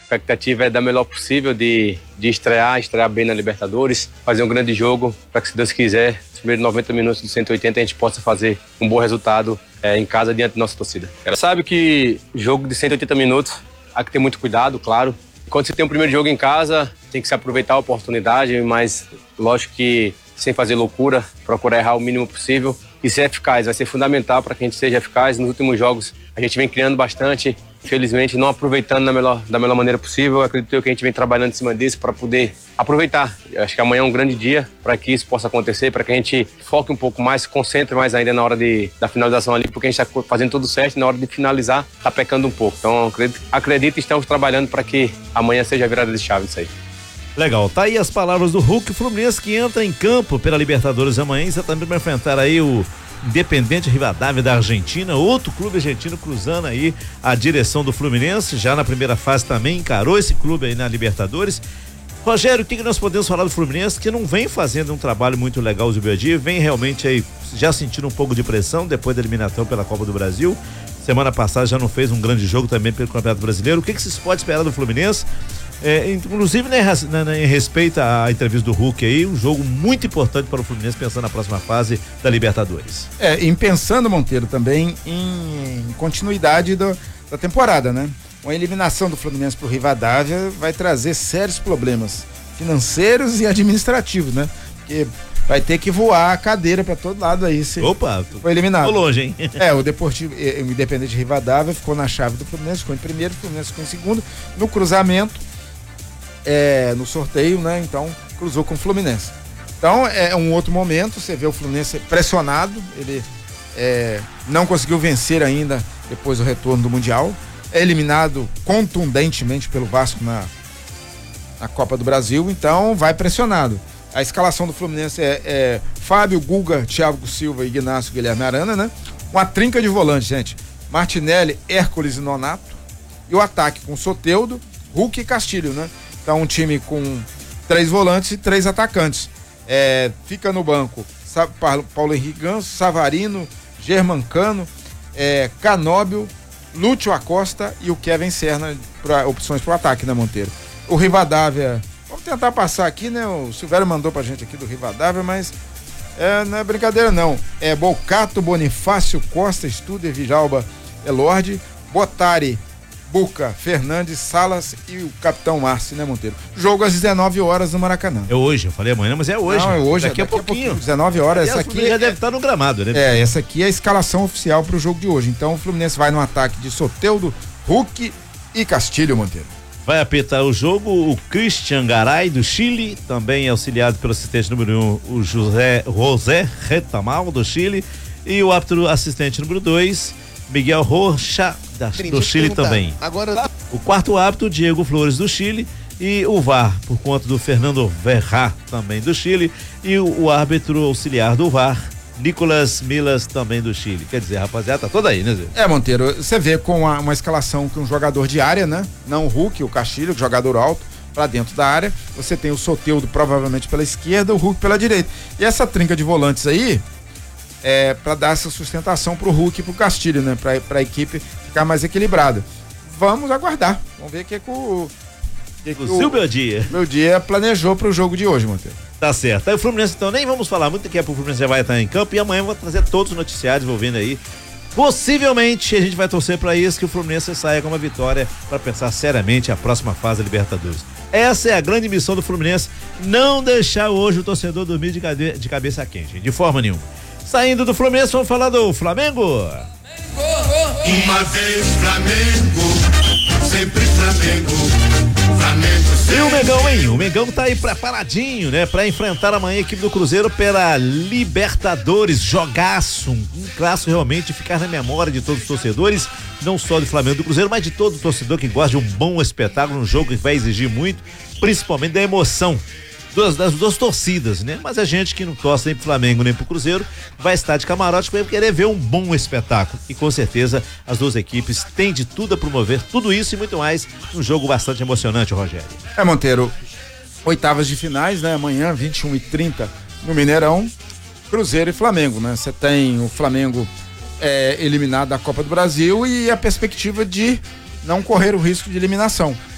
expectativa é da melhor possível de estrear bem na Libertadores, fazer um grande jogo, para que, se Deus quiser, os primeiros 90 minutos de 180 a gente possa fazer um bom resultado em casa diante da nossa torcida. Ela sabe que jogo de 180 minutos há que ter muito cuidado, claro. Quando você tem o primeiro jogo em casa, tem que se aproveitar a oportunidade, mas lógico que sem fazer loucura, procurar errar o mínimo possível e ser eficaz. Vai ser fundamental para que a gente seja eficaz. Nos últimos jogos a gente vem criando bastante, infelizmente não aproveitando da melhor maneira possível. Eu acredito que a gente vem trabalhando em cima disso para poder aproveitar. Eu acho que amanhã é um grande dia para que isso possa acontecer, para que a gente foque um pouco mais, se concentre mais ainda na hora da finalização ali, porque a gente está fazendo tudo certo e na hora de finalizar está pecando um pouco. Então acredito que estamos trabalhando para que amanhã seja a virada de chave isso aí. Legal, tá aí as palavras do Hulk. Fluminense que entra em campo pela Libertadores amanhã, e você também vai enfrentar aí o Independiente Rivadavia da Argentina, outro clube argentino cruzando aí a direção do Fluminense, já na primeira fase também encarou esse clube aí na Libertadores. Rogério, o que nós podemos falar do Fluminense, que não vem fazendo um trabalho muito legal do dia a dia, vem realmente aí já sentindo um pouco de pressão depois da eliminação pela Copa do Brasil, semana passada já não fez um grande jogo também pelo Campeonato Brasileiro. O que se pode esperar do Fluminense? Inclusive em respeito à entrevista do Hulk aí, um jogo muito importante para o Fluminense pensando na próxima fase da Libertadores. Em pensando, Monteiro, também em continuidade da temporada, né? Uma eliminação do Fluminense pro Rivadavia vai trazer sérios problemas financeiros e administrativos, né? Porque vai ter que voar a cadeira para todo lado aí. Opa, foi eliminado. Ficou longe, hein? O Independente Rivadavia ficou na chave do Fluminense, ficou em primeiro, o Fluminense ficou em segundo. No cruzamento, no sorteio, né? Então, cruzou com o Fluminense. Então, é um outro momento, você vê o Fluminense pressionado, ele não conseguiu vencer ainda depois do retorno do Mundial, é eliminado contundentemente pelo Vasco na Copa do Brasil, então vai pressionado. A escalação do Fluminense é Fábio, Guga, Thiago Silva e Ignacio Guilherme Arana, né? Uma trinca de volantes, gente. Martinelli, Hércules e Nonato. E o ataque com Soteldo, Hulk e Castilho, né? Então um time com 3 volantes e 3 atacantes. Fica no banco Paulo Henrique Ganso, Savarino, Germancano, Canóbio, Lúcio Acosta e o Kevin Serna para opções para o ataque, né, Monteiro? O Rivadavia, vamos tentar passar aqui, né? O Silvério mandou pra gente aqui do Rivadavia, mas não é brincadeira não. Bocato, Bonifácio, Costa, Studer, Vijalba, Elorde, Botari, Buca, Fernandes, Salas e o Capitão Márcio, né, Monteiro? Jogo às 19 horas no Maracanã. É hoje, eu falei amanhã, mas é hoje. Não, é hoje. Daqui a pouquinho. 19 horas. Essa aqui já deve estar no gramado, né? Essa aqui é a escalação oficial pro jogo de hoje. Então o Fluminense vai no ataque de Soteldo, Hulk e Castilho, Monteiro. Vai apertar o jogo o Christian Garay do Chile, também auxiliado pelo assistente número 1, o José Retamal do Chile, e o árbitro assistente número 2, Miguel Rocha do Chile também. Agora o quarto árbitro, Diego Flores do Chile, e o VAR por conta do Fernando Verrá também do Chile, e o árbitro auxiliar do VAR, Nicolas Milas também do Chile. Quer dizer, rapaziada, tá toda aí, né, Zé? Monteiro, você vê com uma escalação que um jogador de área, né? Não o Hulk, o Castilho, jogador alto, pra dentro da área. Você tem o Soteldo provavelmente pela esquerda, o Hulk pela direita. E essa trinca de volantes aí pra dar essa sustentação pro Hulk e pro Castilho, né? Pra equipe ficar mais equilibrada. Vamos aguardar. Vamos ver o que o Silvio Dia planejou pro jogo de hoje, Monteiro. Tá certo. Aí o Fluminense, então, nem vamos falar muito, daqui a pouco o Fluminense já vai estar em campo e amanhã eu vou trazer todos os noticiários envolvendo aí. Possivelmente a gente vai torcer para isso, que o Fluminense saia com uma vitória para pensar seriamente a próxima fase da Libertadores. Essa é a grande missão do Fluminense, não deixar hoje o torcedor dormir de cabeça quente, de forma nenhuma. Saindo do Fluminense, vamos falar do Flamengo. Uma vez Flamengo, sempre Flamengo. E o Mengão, hein? O Mengão tá aí preparadinho, né? Pra enfrentar amanhã a equipe do Cruzeiro pela Libertadores. Jogaço, um clássico realmente ficar na memória de todos os torcedores, não só do Flamengo e do Cruzeiro, mas de todo torcedor que gosta de um bom espetáculo, um jogo que vai exigir muito, principalmente da emoção das duas torcidas, né? Mas a gente que não torce nem pro Flamengo nem pro Cruzeiro vai estar de camarote para querer ver um bom espetáculo. E com certeza as duas equipes têm de tudo a promover tudo isso e muito mais, um jogo bastante emocionante, Rogério. Monteiro, oitavas de finais, né? Amanhã, 21h30 no Mineirão, Cruzeiro e Flamengo, né? Você tem o Flamengo eliminado da Copa do Brasil e a perspectiva de não correr o risco de eliminação.